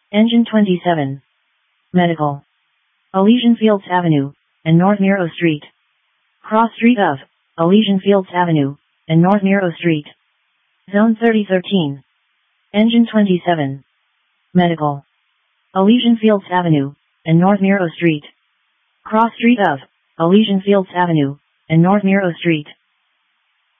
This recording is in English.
Engine 27. Medical. Elysian Fields Avenue, and North Miro Street. Cross street of Elysian Fields Avenue, and North Miro Street. Zone 3013. Engine 27. Medical. Elysian Fields Avenue, and North Miro Street. Cross street of Elysian Fields Avenue, and North Miro Street.